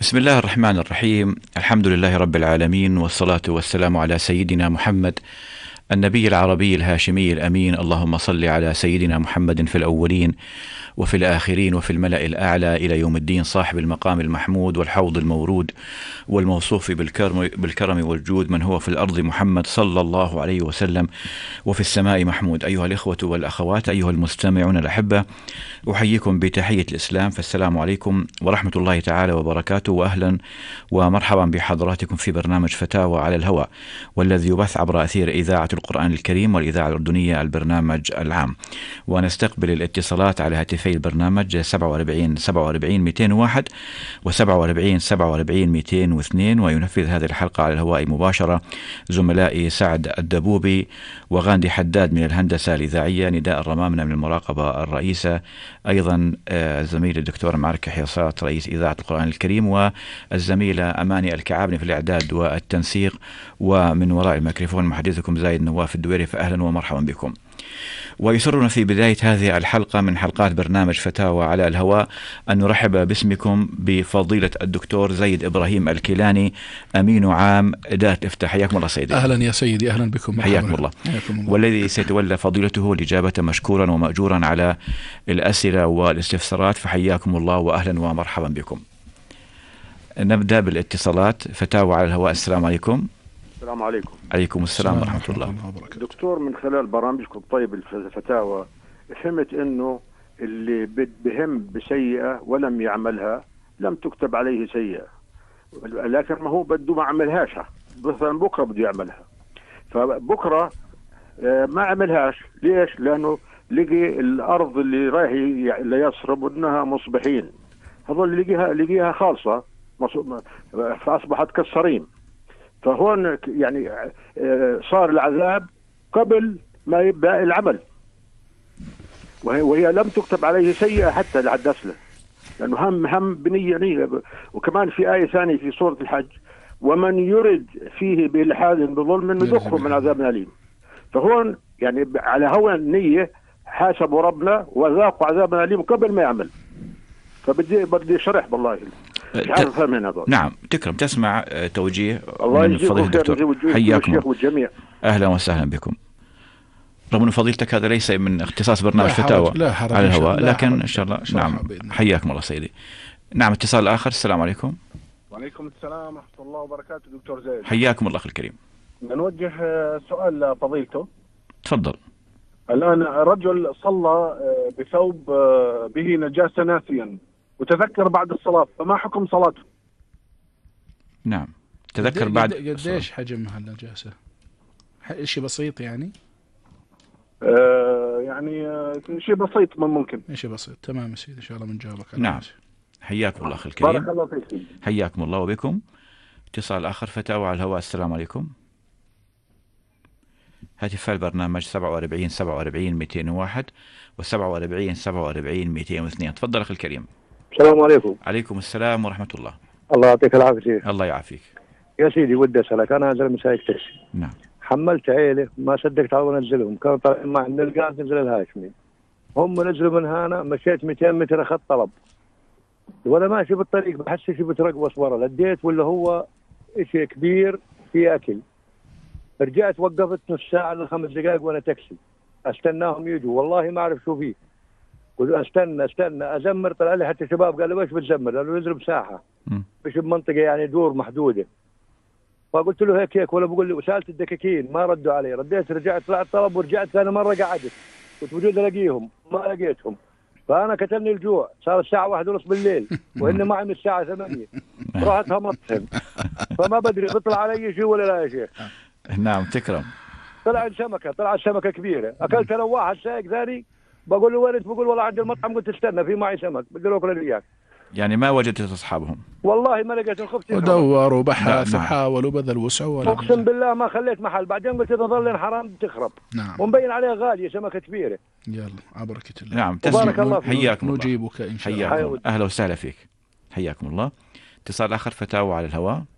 بسم الله الرحمن الرحيم. الحمد لله رب العالمين، والصلاة والسلام على سيدنا محمد النبي العربي الهاشمي الأمين. اللهم صل على سيدنا محمد في الأولين وفي الآخرين وفي الملأ الأعلى إلى يوم الدين، صاحب المقام المحمود والحوض المورود والموصوف بالكرم والجود، من هو في الأرض محمد صلى الله عليه وسلم، وفي السماء محمود. أيها الإخوة والأخوات، أيها المستمعون الأحبة، أحييكم بتحية الإسلام، فالسلام عليكم ورحمة الله تعالى وبركاته، وأهلا ومرحبا بحضراتكم في برنامج فتاوى على الهواء، والذي يبث عبر أثير إذاعة القرآن الكريم والإذاعة الأردنية البرنامج العام. ونستقبل الاتصالات على هاتفي البرنامج 47 47 201 و47 47 202. وينفذ هذه الحلقة على الهواء مباشرة زملائي سعد الدبوبي وغاندي حداد من الهندسة الإذاعية، نداء الرمامنة من المراقبة الرئيسة، أيضا الزميل الدكتور معركة حيصات رئيس إذاعة القرآن الكريم، والزميلة أماني الكعابني في الإعداد والتنسيق، ومن وراء الميكروفون محدثكم زايد نواف الدويري. فأهلا ومرحبا بكم. ويسرنا في بداية هذه الحلقة من حلقات برنامج فتاوى على الهواء أن نرحب باسمكم بفضيلة الدكتور زيد إبراهيم الكيلاني، أمين عام إدارة إفتاء. حياكم الله سيدي. أهلا يا سيدي، أهلا بكم. حياكم الله. والذي سيتولى فضيلته الإجابة مشكورا ومأجورا على الأسئلة والاستفسارات، فحياكم الله وأهلا ومرحبا بكم. نبدأ بالاتصالات. فتاوى على الهواء. السلام عليكم. السلام عليكم. عليكم السلام ورحمة الله. دكتور، من خلال برامجكم الطيب الفتاوى فهمت انه اللي بهم بسيئة ولم يعملها لم تكتب عليه سيئة، لكن ما هو بده ما عملهاش، مثلا بكرة بده يعملها، فبكرة ما عملهاش. ليش؟ لأنه لقي الأرض اللي رايح ليصرب انها مصبحين، هذول لقيها خالصة فأصبحت كالصريم. فهون يعني صار العذاب قبل ما يبدأ العمل، وهي لم تكتب عليه سيئة حتى لعدس له، لأنه هم بنية. وكمان في آية ثانية في سورة الحج: ومن يرد فيه بإلحاد بظلم نذقه من عذاب أليم. فهون يعني على هوى النية حاسبوا ربنا وذاقوا عذاب أليم قبل ما يعمل. فبدي شرح بالله. نعم، تكرم تسمع توجيه من فضيلة الدكتور. حياكم والجميع. أهلا وسهلا بكم. رغم أن فضيلتك هذا ليس من اختصاص برنامج فتاوى على الهواء، لكن إن شاء الله. نعم، حياكم الله سيدي. نعم، اتصال آخر. السلام عليكم. وعليكم السلام ورحمة الله وبركاته. دكتور زيد، حياكم الله أخي الكريم. نوجه سؤال لفضيلته. تفضل. الآن رجل صلى بثوب به نجاسة ناسيا وتذكر بعد الصلاة، فما حكم صلاته؟ نعم، تذكر بعد. قديش حجم هالنجاسة؟ شيء بسيط يعني؟ يعني شيء بسيط ممكن. شيء بسيط. تمام يا سيدي، إن شاء الله بنجاوبك. نعم، حياكم الله أخي الكريم. بارك الله فيك. حياكم الله وبكم. اتصال آخر. فتاوى على الهواء. السلام عليكم. هاتف البرنامج 47 47 201 و47 47 202. تفضل أخي الكريم. السلام عليكم. عليكم السلام ورحمة الله. الله يعطيك العافية. الله يعافيك يا سيدي، ودي أسألك، أنا زلمة سايق تاكسي. نعم. حملت عيلة، ما صدقت على انزلهم، كانوا طالعين معي من القاز نزل الهاشمي، هم نزلوا من هنا، مشيت 200 متر أخذت طلب، وأنا ماشي بالطريق بحس شي بترقص ورا، لديت ولا هو إشي كبير في أكل، رجعت وقفت نص ساعة ل5 دقائق وأنا تاكسي أستناهم يجوا، والله ما أعرف شو فيه، قلت استنى أزمر، طلع لي حتى شباب قالوا ايش بتزمر؟ قالوا يضرب ساحة مش بمنطقة يعني دور محدودة. فقلت له هيك ولا بقول لي، وسالت الدكاكين ما ردوا علي، رديت رجعت طلعت طلب ورجعت ثاني مرة قعدت، كنت بجوز الاقيهم ما لقيتهم، فأنا كتلني الجوع، صار الساعة 1:30 بالليل وإني معي من الساعة 8، رحت همطهم، فما بدري بيطلع علي شيء ولا لا يا شيخ. نعم، تكرم. طلعت سمكة كبيرة، أكلت أنا واحد سايق ثاني، بقول له وين؟ بقول والله عند المطعم، قلت استنى في معي سمك بدي له أكل وياك. يعني ما وجدت أصحابهم؟ والله ما لقيت، خفت ودور وبحث وحاول وبذل وسوى، اقسم بالله ما خليت محل، بعدين قلت اذا ظل حرام تخرب. نعم. ومبين عليها غاليه، سمكه كبيره. يلا عبركة الله. نعم، بارك الله فيك. حياكم الله. نجيبك ان شاء الله. حياكم. اهلا وسهلا فيك. حياكم الله. اتصال اخر. فتاوى على الهواء.